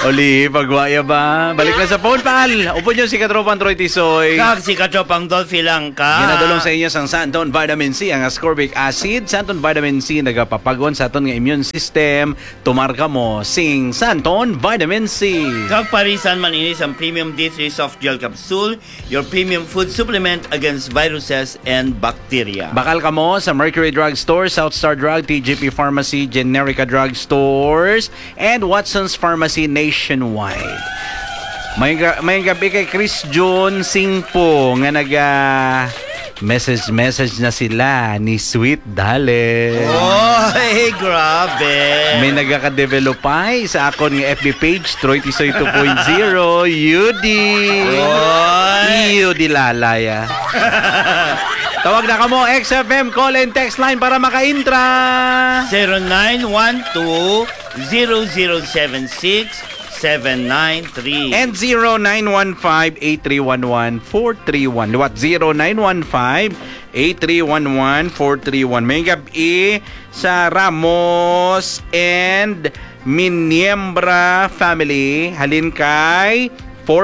Oli, pagwaya ba? Balik na sa phone, pal. Upo nyo si Katropang Troy Tisoy. Kag si Katropang Dolphy lang ka. Ginadulong sa inyo sang Santon Vitamin C, ang ascorbic acid. Santon Vitamin C, nagapapagon sa aton nga immune system. Tumarka mo, sing Santon Vitamin C. Kag parisan man ini ang Premium D3 Soft Gel Capsule, your premium food supplement against viruses and bacteria. Bakal ka mo sa Mercury Drug Store, South Star Drug, TGP Pharmacy, Generica Drug Stores, and Watson's Pharmacy nationwide. May gabi kay Chris John Singpo nga message na sila ni Sweet Dale. Oy, grabe. May nagaka-develop ay sa akon nga FB page Troy Tisoy 2.0 Yudi lalaya. Tawag na ka mo XFM call and text line para maka-intra. 0912-0076-793 and 0915-8311-431. Liwat 0915-8311-431. May gabi sa Ramos and Miniembra family. Halin kay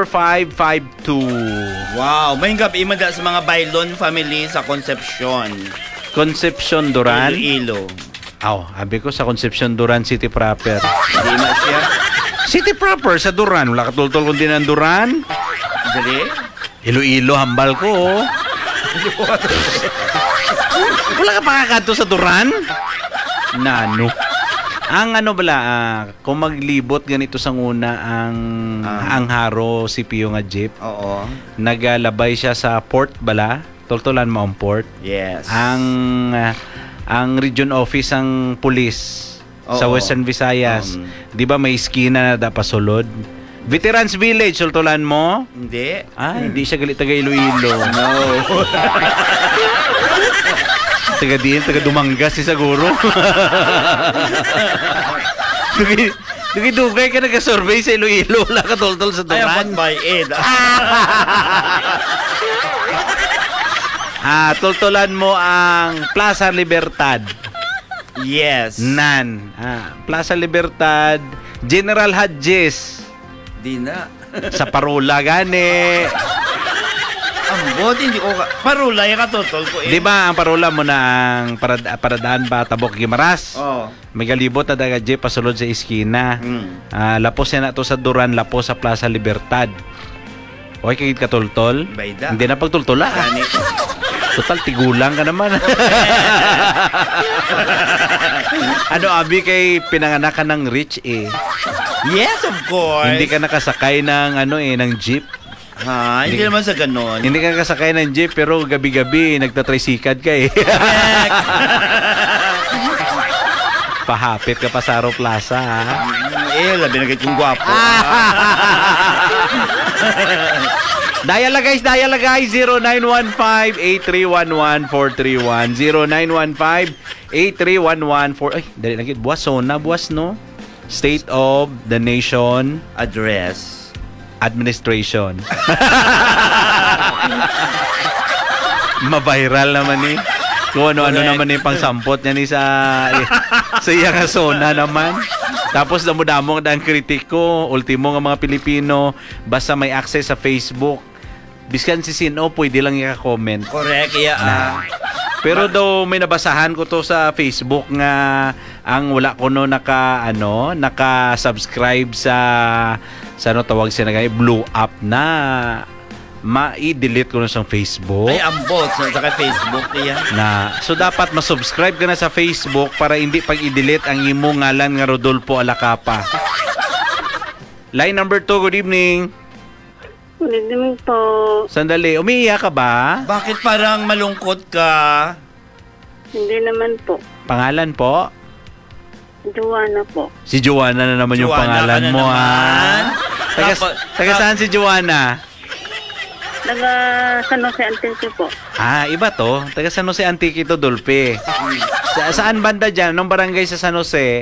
4552. Wow, may gabi imada sa mga Bailon family sa Concepcion. Concepcion Duran. Iloilo. Sabi ko sa Concepcion Duran City proper. Hindi na siya. City proper sa Duran. Wala katultol kundi ng Duran. Dali? Iloilo hambal ko. Wala ka pakakato sa Duran? Nano. Ang kung maglibot ganito sa nguna ang haro CPU nga jeep. Oo. Nagalabay siya sa port bala. Toltolan mo ang port. Yes. Ang region office ang police sa Western Visayas. 'Di ba may iskina na dapasulod? Veterans Village, toltolan mo? Hindi. Hindi siya galit taga Iloilo. No. taga Dumangas si Saguro. Dugay ka nag-survey sa Iloilo. Wala ka toltol sa Duran. Ay, by Ed. Toltolan mo ang Plaza Libertad. Yes. Plaza Libertad, General Hadjes. Di na. Sa Parola gani. Ambot, hindi ko Parola, yung katotol ko eh. Di ba ang Parola mo na ang paradaan ba Tabok Gimaras? May galibot na daga jeep pasulod sa iskina. Lapos na to sa Duran, lapos sa Plaza Libertad. Okay, kagit katultol? Bayda. Hindi na pagtultola. Total, tigulang ka naman. Abi kay pinanganakan ng rich eh. Yes, of course. Hindi ka nakasakay ng ng jeep. Hindi naman sa ganon. Hindi ka nakasakay ng jeep pero gabi-gabi nagtatrisikad ka eh. Pahapit ka pa sa Aro Plaza labi na kayo kong gwapo. Dial na guys, 0915-8311-431 0915-8311-4 Ay, dali na kita. Buwas no? State of the Nation Address Administration. Ma-viral naman eh. Kung ano-ano naman yung pangsampot niya ni sa iyang zona naman. Tapos damo-damo ang kritiko. Ultimo ng mga Pilipino, basta may access sa Facebook, biskan si Sino, pwede lang i-comment. Correct. Pero daw may nabasahan ko to sa Facebook nga ang wala ko no naka-subscribe sa tawag siya na blue up na ma-delete ko na sa Facebook. Ay, ambot sa Facebook yan. So dapat ma-subscribe ka na sa Facebook para hindi pag i-delete ang imong ngalan nga Rodolfo Alacapa. Line number 2, good evening. Good evening po. Sandali, umiiyak ka ba? Bakit parang malungkot ka? Hindi naman po. Pangalan po? Joanna po. Si Joanna na naman yung pangalan mo Taga saan si Joanna? Taga San Jose Antique po. Iba to. Taga San Jose Antique to, Dolphy. Saan banda dyan? Anong barangay sa San Jose?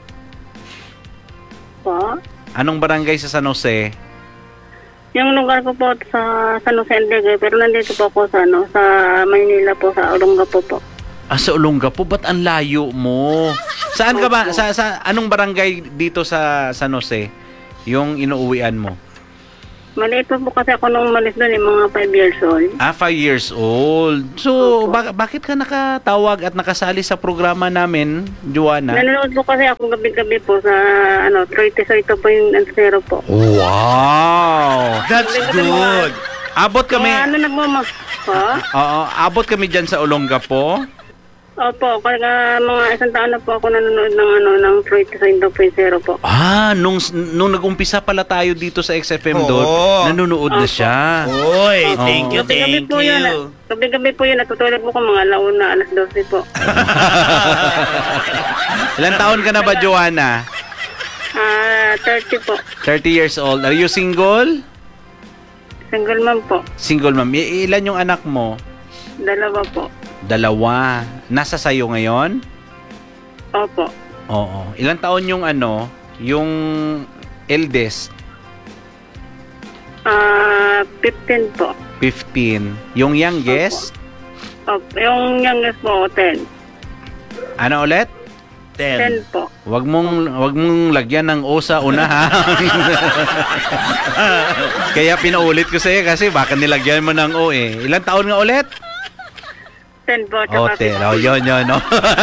Po? Anong barangay sa San Jose? Yung lugar ko po sa San Jose Antique, pero nandito po ako sa Maynila po, sa Olongapo po. Sa Olongapo? Ba't ang layo mo? Saan ka ba? Sa anong barangay dito sa San Jose? yung inuuwian mo? Maliit pa po kasi ako nung umalis doon, mga 5 years old. 5 years old. So, bakit ka nakatawag at nakasali sa programa namin, Joanna? Nanonood po kasi ako gabi-gabi po sa 30 ito po yung ansero po. Wow! That's good. Abot kami. Po? Oo, abot kami diyan sa Olongapo. Opo, kaya mga isang taon na po ako nanonood ng 30 po. Nung nag-umpisa pala tayo dito sa XFM Oo. doon, nanonood na Opo. siya. Oy, Oo. thank you, Gabi-gabi thank po yun. you. Gabi-gabi po yun. Natutulog po ko mga alauna, alas 12 po. Ilang taon ka na ba, Joanna? 30 po. 30 years old. Are you single? Single mom po. Single ma'am. Ilan yung anak mo? 2 po. 2. Nasa sayo ngayon? Opo. Oo. Ilang taon yung yung eldest? 15 po. 15. Yung youngest? Opo. Yung youngest po, 10. Ano ulit? 10. 10 po. Wag mong lagyan ng O sa unahan. Kaya pinaulit ko sa'yo kasi baka nilagyan mo ng O eh. Ilang taon nga ulit? 10 po. O, 10. O, yun. No?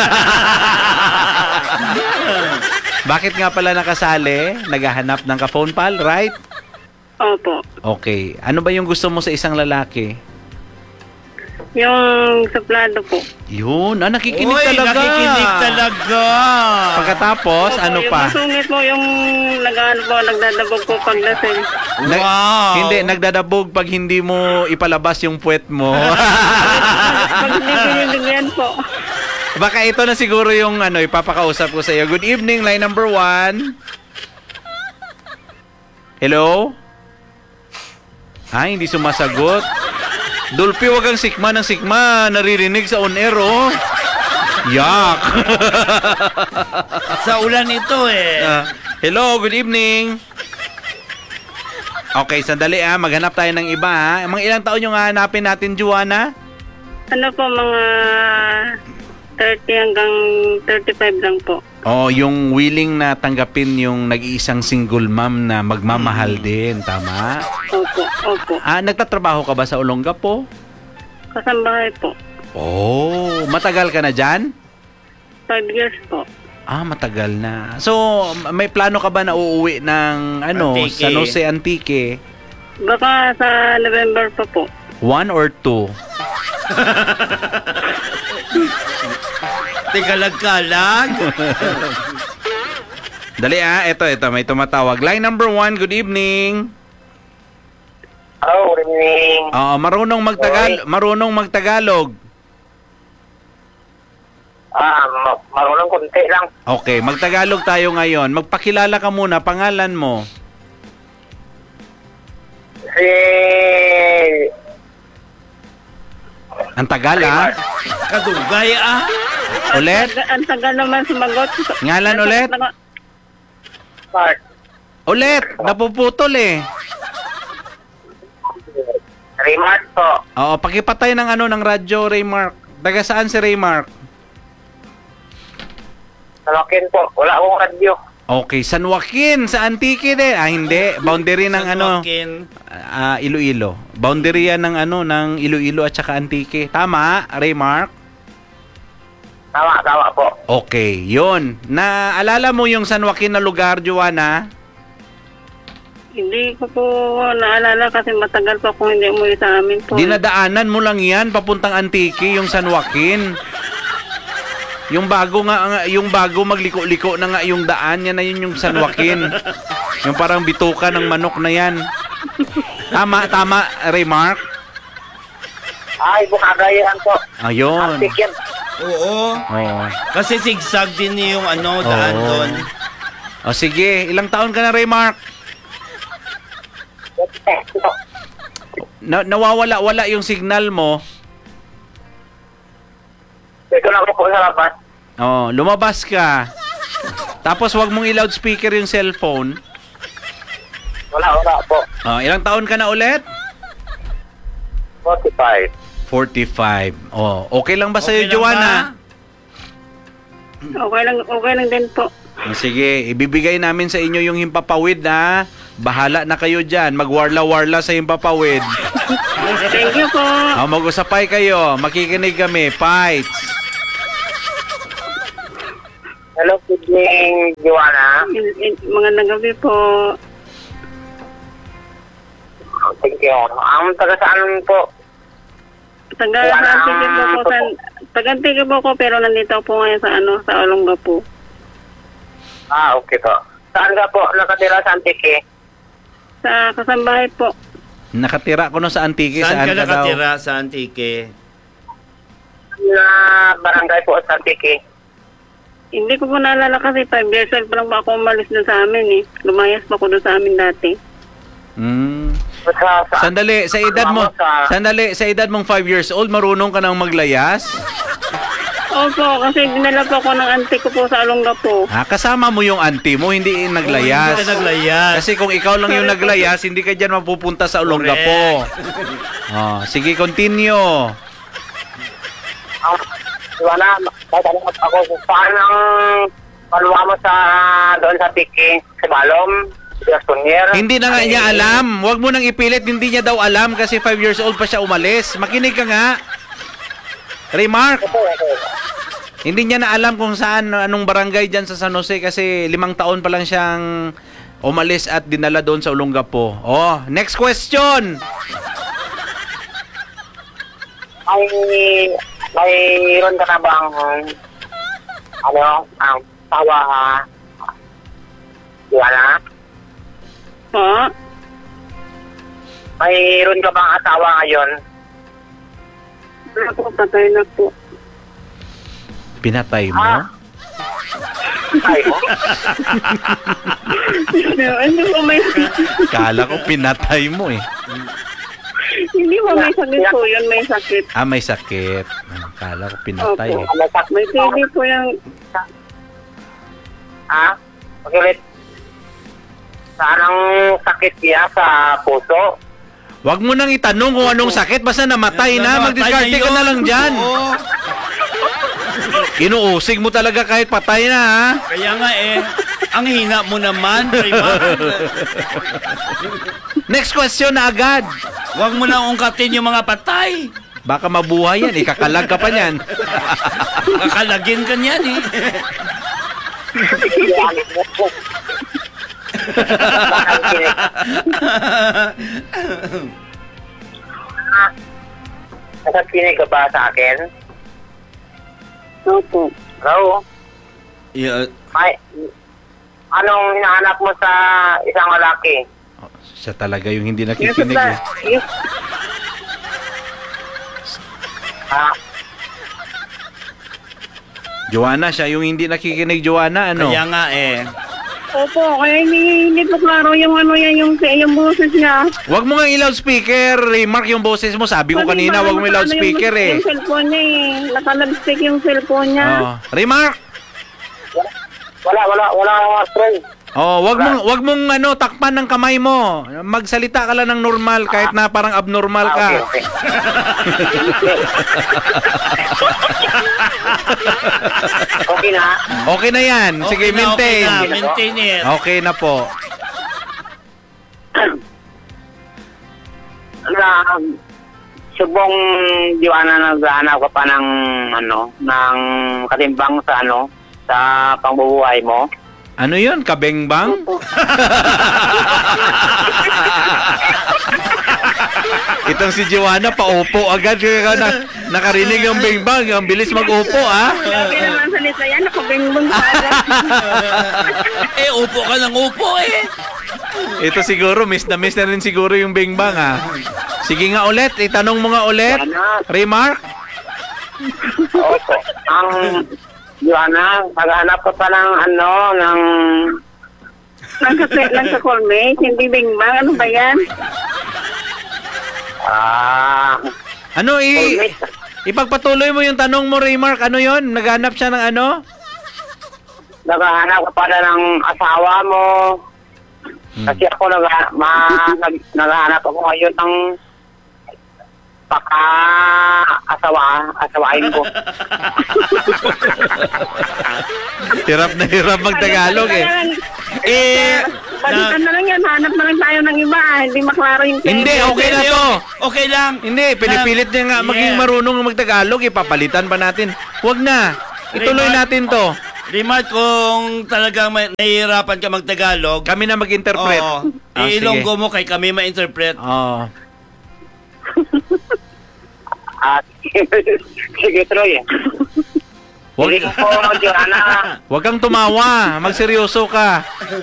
Bakit nga pala nakasali? Naghahanap ng ka-phone pal, right? Opo. Okay. Ano ba yung gusto mo sa isang lalaki? Yung suplado po. Yun. Nakikinig Oy, talaga. nakikinig talaga. Pagkatapos, Opo, ano yung pa? masungit po yung nagdadabog po paglasing. Wow. Hindi, nagdadabog pag hindi mo ipalabas yung puwet mo. Pag hindi binibigyan po. Baka ito na siguro yung ipapakausap ko sa iyo. Good evening, line number 1. Hello? Hindi sumasagot. Dulpi, wag ang sikma ng sikma. Naririnig sa on-air, oh. Yak. Sa ulan ito eh. Hello, good evening. Okay, sandali maghanap tayo ng iba Mga ilang taon yung hahanapin natin, Joanna? Ano po, mga 30 hanggang 35 lang po. Yung willing na tanggapin yung nag-iisang single mom na magmamahal din, tama? Opo. Nagtatrabaho ka ba sa Olongapo? Kasambahay po. Matagal ka na dyan? 5 years po. Matagal na. So, may plano ka ba na uuwi ng Antique. San Jose Antique? Baka sa November pa po. 1 or 2? Teka lang. Dali ito, may tumatawag. Line number 1, good evening. Hello, good evening. Marunong magtagalog. Marunong konti lang. Okay, magtagalog tayo ngayon. Magpakilala ka muna, pangalan mo. Si... Ang tagal Kadugay Ulit? Ang tagal naman sumagot. Ngalan ulit? Mark. Ulit, napuputol eh. Remark po. Oo, pakipatay ng ng radyo, Raymark. Taga saan si Raymark? Salakin po. Wala akong radyo. Okay, San Joaquin, sa Antique din. Hindi. Boundary ng Iloilo. Boundary yan ng ng Iloilo at saka Antique. Tama, Raymark? Tama po. Okay, yun. Naalala mo yung San Joaquin na lugar, Joanna? Hindi ko po naalala kasi matagal po kung hindi umuwi sa amin po. Dinadaanan mo lang yan, papuntang Antique, yung San Joaquin. Yung bago magliko-liko na nga yung daan, yan na yun yung San Joaquin. Yung parang bituka ng manok na yan. Tama, Raymark? Ay, Bukagayan po. Ayun. Antik yan. Oo. Kasi sigsag din yung daan doon. Sige, ilang taon ka na, Raymark? Nawawala-wala yung signal mo. Dito lang po sa labas. Lumabas ka. Tapos wag mong i-loudspeaker yung cellphone. Wala po. Ilang taon ka na ulit? 45. 45. Okay lang ba sa'yo, Okay lang Joanna? ba? Okay lang din po. Sige, ibibigay namin sa inyo yung himpapawid na. Bahala na kayo dyan. Magwarla-warla sa himpapawid. Thank you po. Mag-usapay kayo. Makikinig kami. Fights. Hello, good evening, Joanna. Magandang gabi po. Thank you. Ang taga saan po? Taga-Antique po po. Taga-Antique po ko pero nandito po ngayon sa sa Olongapo. Okay po. Saan ka po nakatira sa Antique? Sa Kasambahay po. Nakatira ko no sa Antique. Saan ka daw? nakatira sa Antique? Na barangay po sa Antique. Hindi ko po naalala kasi 5 years old pa lang po ako umalis doon sa amin eh. Lumayas pa ako doon sa amin dati. Sandali, sa edad mong 5 years old, marunong ka nang maglayas? Opo, kasi dinala po ako ng auntie ko po sa Olongapo. Kasama mo yung auntie mo, hindi naglayas. Hindi ka naglayas. Kasi kung ikaw lang yung naglayas, hindi ka dyan mapupunta sa Olongapo. Sige, continue. Joanna, tatanong ako saan ang paluwa mo sa doon sa Antique? Sa Balom? Gastonyer? Hindi na nga niya alam. Huwag mo nang ipilit, hindi niya daw alam kasi 5 years old pa siya umalis. Makinig ka nga. Remark. Hindi niya na alam kung saan, anong barangay dyan sa San Jose kasi 5 taon pa lang siyang umalis at dinala doon sa Olongapo. Next question. Mayroon ka na bang ang tawa Joanna? Po? Mayroon ka bang asawa ngayon? Wala po, patay na po. Pinatay mo? Ay mo? Hindi po may... Kala ko pinatay mo eh. Hindi po may sakit po yun, may sakit. May sakit. Kala ko pinatay eh. May TB po yung... Pakiulit. Saan ang sakit niya sa puso? Wag mo nang itanong kung anong sakit, basta namatay na. Mag-discarte ka na lang dyan. Oo. Inuusig mo talaga kahit patay na, ha? Kaya nga ang hina mo naman, Raymond. Next question na agad. Huwag mo na ungkatin yung mga patay. Baka mabuhay yan, ikakalag ka pa niyan. Kakalagin ka niyan eh. Nakakinig ka ba sa akin? Opo. Hello? Yeah. Anong hinahanap mo sa isang lalaki? Siya talaga yung hindi nakikinig. Eh. Joanna, siya yung hindi nakikinig, Joanna, ano? Kaya nga Opo, kaya hindi po klaro yung yung boses niya. Wag mo nga i-loudspeaker, Remark yung boses mo. Sabi ko kanina, wag mo i-loudspeaker eh. Yung cellphone niya Naka-loudspeak yung cellphone niya. Remark! Wala friend. Wag mong takpan ng kamay mo. Magsalita ka lang ng normal kahit na parang abnormal ka. Okay. Okay na. Okay na 'yan. Sige, maintain. Okay na, maintain it. Okay na po. Subong Joanna, naghahanap ka pa ng ng katimbang sa pangbubuhay mo. Ano 'yun? Kabengbang? Itong si Joanna paupo agad nakarinig ng bengbang, ang bilis mag-upo Grabe naman salita yan, nakabengbang pa agad. Upo ka ng upo Ito siguro miss na rin siguro yung bengbang Sige nga ulit, itanong mo nga ulit. Remark? Opo. Ang Joanna, maghanap ka pa ng Nagka-callmate, hindi bengbang, ano ba yan? Ano ipagpatuloy mo yung tanong mo, Remark. Ano 'yon? Naghanap siya ng ano? Naghahanap ka pala ng asawa mo. Kasi ako naghahanap ako ngayon ng asawain ko. Hirap na hirap mag-Tagalog eh. Balikan na lang yan, hanap na lang tayo ng iba, hindi maklaro yung Hindi, okay na to. Okay lang. Hindi, pinipilit niya nga maging Yeah. marunong mag-Tagalog, ipapalitan pa natin. Huwag na. Ituloy Remark- natin to. Remark, kung talagang nahihirapan ka mag-Tagalog, Kami na mag-interpret. oo, Ah, iilonggo mo kay kami ma-interpret. Oh. Sige, Troy. Huwag, Hindi ko, Joanna, huwag kang tumawa. Magseryoso ka.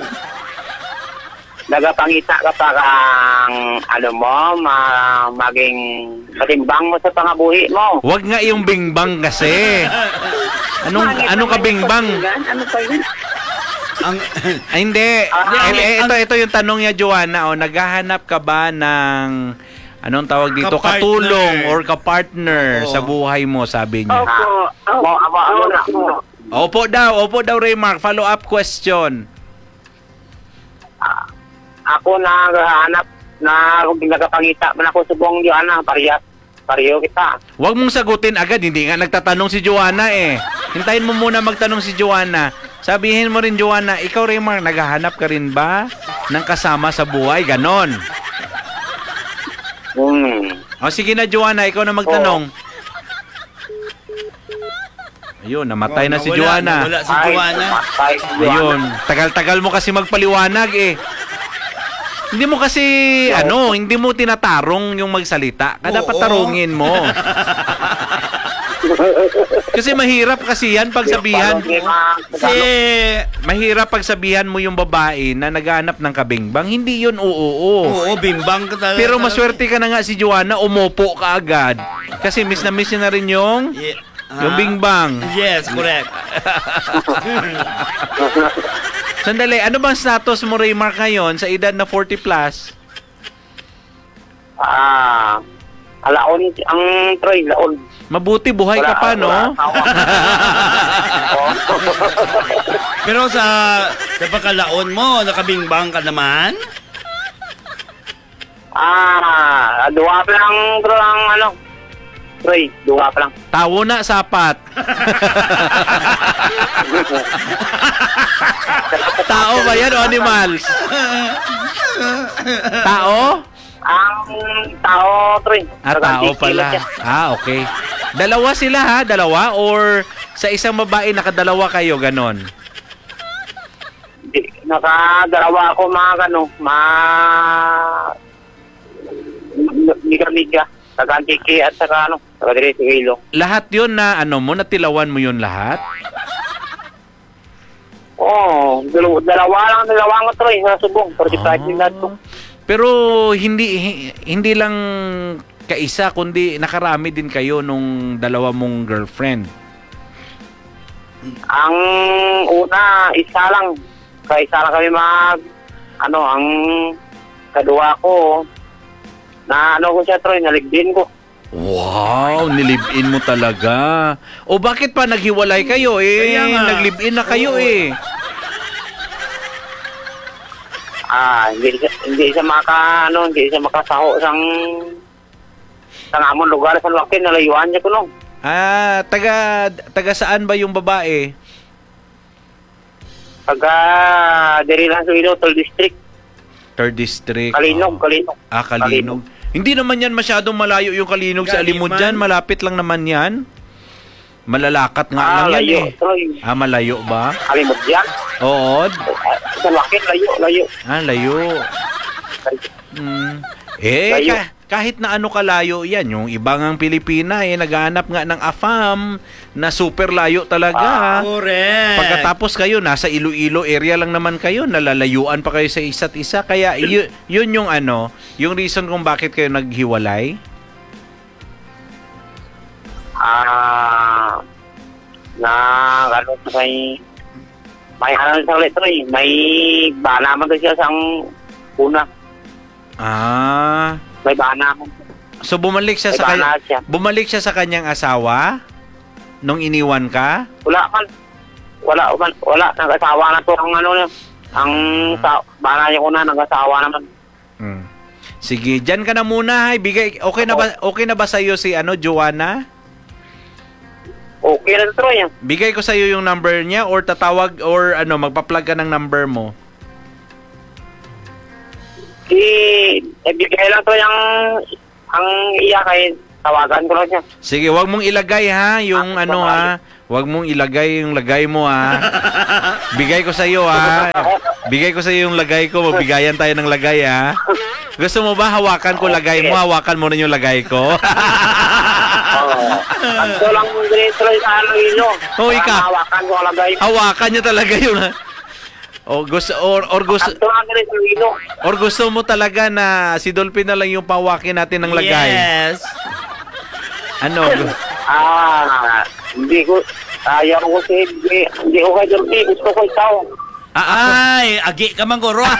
nagapangita ka pa kang, maging matimbang mo sa pangabuhi mo. Huwag nga yung bingbang kasi. Anong ka bingbang? Ano pa yun? Ang Ay, hindi. Ito yung tanong niya, Joanna. O, naghahanap ka ba ng, anong tawag dito? Kapartner. Katulong or kapartner Oo. sa buhay mo, sabi niya. Opo. Opo daw, Raymark. Follow-up question. Ako naghahanap na nagapangita man ako sa buong Joanna, pareho kita. Huwag mong sagutin agad. Hindi nga nagtatanong si Joanna eh. Hintayin mo muna magtanong si Joanna. Sabihin mo rin, Joanna, ikaw, Raymark, naghahanap ka rin ba ng kasama sa buhay? Ganon. O sige na, Joanna, ikaw na magtanong. Ayun, namatay na si Joanna. Nawala si Joanna. Ayun, tagal-tagal mo kasi magpaliwanag eh. Hindi mo kasi, hindi mo tinatarong yung magsalita. Dapat Oo. tarungin mo. Kasi mahirap kasi yan pagsabihan. Mahirap pagsabihan mo yung babae na naghanap ng kabingbang. Hindi yun oo. Oo, bimbang ka talaga. Pero maswerte ka na nga si Joanna, umupo ka agad. Kasi miss na miss niya na rin yung bingbang. Yes, correct. Sandali, ano bang status mo, Raymark, ngayon sa edad na 40 plus? Laon, ang Troy, laon. Mabuti, buhay ka pa, no? Pero sa pagkalaon mo, nakabingbang ka naman? Duwa pa lang, bro, Troy, duwa pa lang. Tawo na, sapat. Tao ba yan o animals? Tao? Ang tao, Troy. Tao pala. Okay. Dalawa sila ha? Dalawa? Or sa isang babae nakadalawa kayo, ganon? Nakadalawa ako miga-miga. Tagantiki at saka taga-dire sa ilong. Lahat yun na natilawan mo yun lahat? Oo, dalawa nga, Troy, sa subong. 45 minutes ko. Pero hindi lang kaisa, kundi nakarami din kayo nung dalawa mong girlfriend. Ang una, isa lang. Isa lang kami ang kadua ko, ko siya, Troy, naligbin ko. Wow, nilibin mo talaga. O bakit pa naghiwalay kayo eh? Kaya nga. Naglibin na kayo eh. Hindi siya makasaho sang amon lugar sa Luakin, nalayuan niya ko Taga saan ba yung babae? Taga diri lang sa Iloilo, District. 3rd District. Kalinog. Kalinog. Hindi naman yan masyadong malayo yung Kalinog sa Alimod dyan. Malapit lang naman yan. Malalakat nga lang yan layo, Troy. Malayo ba? Kalimod yan. Oo. Sa Luakin, layo. Layo. Layo. Kahit na kalayo yan, yung ibang ang Pilipina naghahanap nga ng AFAM na super layo talaga. Correct. Pagkatapos kayo, nasa Iloilo area lang naman kayo, nalalayuan pa kayo sa isa't isa. Kaya yun yung yung reason kung bakit kayo naghiwalay. May bana man siya sang una. May bana mo. So bumalik siya bumalik siya sa kanyang asawa nung iniwan ka? Wala. Nag-asawa na to ang bana niya una, nag-asawa naman. Sige, diyan ka na muna. Bigay okay na ba sa iyo si Joanna? Okay na Troy. Bigay ko sa iyo yung number niya or tatawag or magpa-plug ka ng number mo. Ibigay lang to ang iya kay tawagan ko lang siya. Sige, wag mong ilagay ha yung ha. Wag mong ilagay yung lagay mo ha. Bigay ko sa iyo ha. Bigay ko sa iyo yung lagay ko, magbigayan tayo ng lagay ha. Gusto mo ba hawakan ko lagay mo? Hawakan mo na yung lagay ko. Ito lang dito sa ilo. Oh, hawakan ko lagay. Hawakan niya talaga yun ha. O gusto Ito lang dito ilo. or gusto mo talaga na si Dolphin na lang yung pawakin natin ng lagay? Yes. Hindi ko ayaw ko hindi ko kay Jordi, gusto ko ikaw. Ay, agi ka man guro.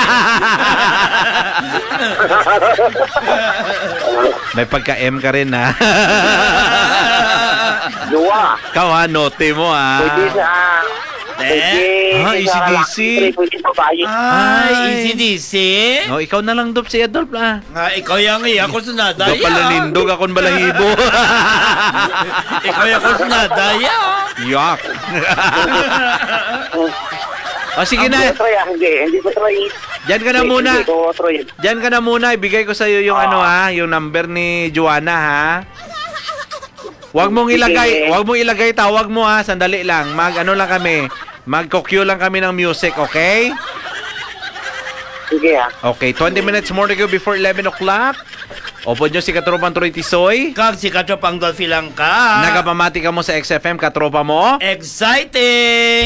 May pagka-M ka rin ha. Dua. Ikaw ha, note mo ha. Pwede sa easy DC. Pwede sa babae. Ay, easy DC. No, ikaw na lang Dop si Adolf ha. Nga, ikaw yung iya ko sunada. Ikaw pala nindog akong balahibo. Ikaw yung ko sunada. Yak. O sige na. Hindi ko try. Diyan ka na muna. Hindi ko try. Diyan ka na muna. Ibigay ko sa iyo yung yung number ni Joanna ha. Wag mong ilagay, tawag mo ha. Sandali lang. Lang kami. Mag-cue lang kami ng music, okay? Sige ha. Okay, 20 minutes more to go before 11 o'clock. Opo nyo si Katropang Troy Tisoy. Kag si Katropang Dolphy lang ka. Nagapamati ka mo sa XFM, Katropa mo. Exciting!